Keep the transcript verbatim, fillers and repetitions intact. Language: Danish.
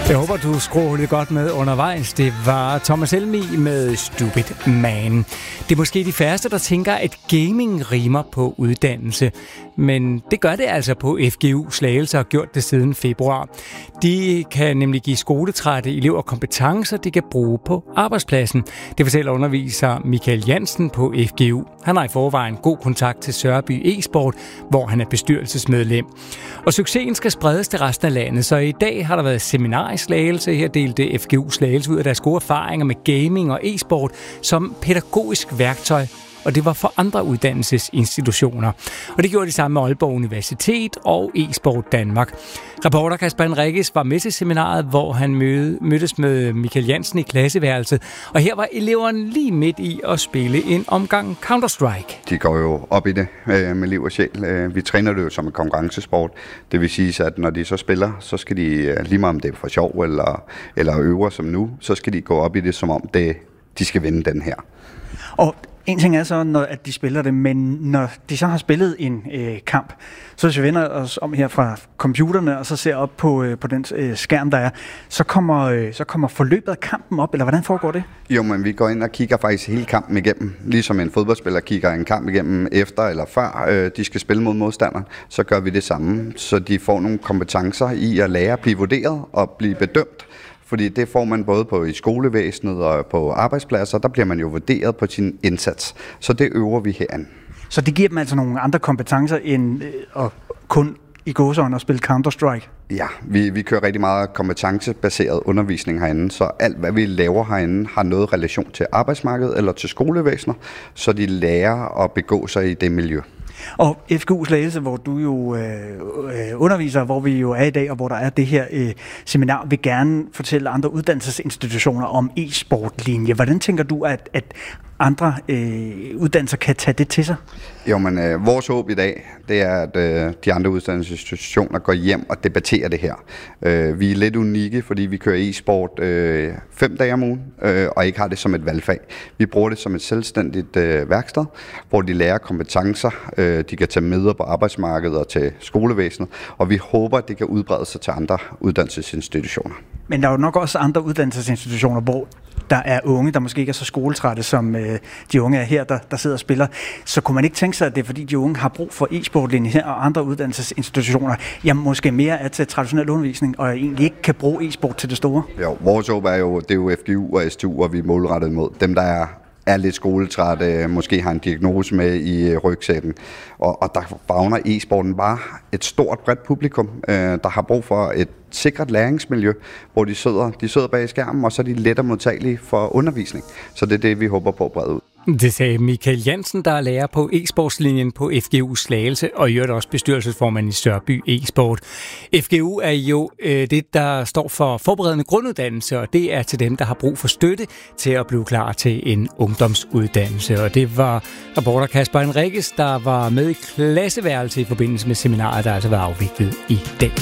Jeg håber, du skruer lidt godt med undervejs. Det var Thomas Helmig med Stupid Man. Det er måske de færreste, der tænker, at gaming rimer på uddannelse. Men det gør det altså på F G U Slagelse og har gjort det siden februar. De kan nemlig give skoletrætte elever kompetencer, de kan bruge på arbejdspladsen. Det fortæller underviser Michael Jansen på F G U. Han har i forvejen god kontakt til Sørby e-sport, hvor han er bestyrelsesmedlem. Og succesen skal spredes til resten af landet, så i dag har der været seminar i Slagelse. Her delte F G U Slagelse ud af deres gode erfaringer med gaming og e-sport som pædagogisk værktøj, og det var for andre uddannelsesinstitutioner. Og det gjorde de samme med Aalborg Universitet og eSport Danmark. Reporter Kasper Enriques var med til seminaret, hvor han møde, mødtes med Michael Jansen i klasseværelset. Og her var eleverne lige midt i at spille en omgang Counter-Strike. De går jo op i det øh, med liv og sjæl. Vi træner det jo som en konkurrencesport. Det vil sige, at når de så spiller, så skal de, lige meget om det er for sjov eller, eller øver som nu, så skal de gå op i det, som om det, de skal vinde den her. Og en ting er så, når, at de spiller det, men når de så har spillet en øh, kamp, så hvis vi vender os om her fra computerne, og så ser op på, øh, på den øh, skærm, der er, så kommer, øh, så kommer forløbet af kampen op, eller hvordan foregår det? Jo, men vi går ind og kigger faktisk hele kampen igennem, ligesom en fodboldspiller kigger en kamp igennem efter eller før øh, de skal spille mod modstanderen, så gør vi det samme, så de får nogle kompetencer i at lære at blive vurderet og blive bedømt. Fordi det får man både på i skolevæsenet og på arbejdspladser, der bliver man jo vurderet på sin indsats. Så det øver vi herinde. Så det giver dem altså nogle andre kompetencer end øh, at kun i gåseøjne at spille Counter-Strike? Ja, vi, vi kører rigtig meget kompetencebaseret undervisning herinde, så alt hvad vi laver herinde har noget relation til arbejdsmarkedet eller til skolevæsenet, så de lærer at begå sig i det miljø. Og F G U Slagelse, hvor du jo øh, underviser, hvor vi jo er i dag, og hvor der er det her øh, seminar, vil gerne fortælle andre uddannelsesinstitutioner om e-sportlinje. Hvordan tænker du, at, at andre øh, uddannelser kan tage det til sig? Jo, men øh, vores håb i dag, det er, at øh, de andre uddannelsesinstitutioner går hjem og debatterer det her. Øh, vi er lidt unikke, fordi vi kører e-sport øh, fem dage om ugen, øh, og ikke har det som et valgfag. Vi bruger det som et selvstændigt øh, værksted, hvor de lærer kompetencer, øh, de kan tage med på arbejdsmarkedet og til skolevæsenet, og vi håber, at det kan udbrede sig til andre uddannelsesinstitutioner. Men der er jo nok også andre uddannelsesinstitutioner, hvor der er unge, der måske ikke er så skoletrætte, som øh, de unge er her, der, der sidder og spiller. Så kunne man ikke tænke sig, at det er fordi, de unge har brug for e-sportlinje her og andre uddannelsesinstitutioner, jamen måske mere er til traditionel undervisning, og egentlig ikke kan bruge e-sport til det store? Jo, vores håb er jo, det er jo F G U og S T U, og vi er målrettet mod dem, der er er lidt skoletrætte, måske har en diagnose med i rygsækken. Og, og der favner e-sporten bare et stort, bredt publikum, øh, der har brug for et sikkert læringsmiljø, hvor de sidder, de sidder bag skærmen, og så er de lettere modtagelige for undervisning. Så det er det, vi håber på at brede ud. Det sagde Michael Jansen, der er lærer på e-sportslinjen på F G U Slagelse, og i øvrigt også bestyrelsesformand i Sørby e-sport. F G U er jo øh, det, der står for forberedende grunduddannelse, og det er til dem, der har brug for støtte til at blive klar til en ungdomsuddannelse. Og det var reporter Kasper Enriques, der var med i klasseværelse i forbindelse med seminaret, der altså var afviklet i dag.